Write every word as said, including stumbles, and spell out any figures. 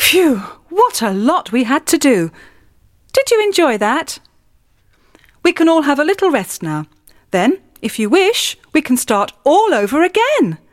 Phew, what a lot we had to do. Did you enjoy that? We can all have a little rest now. Then, if you wish, we can start all over again.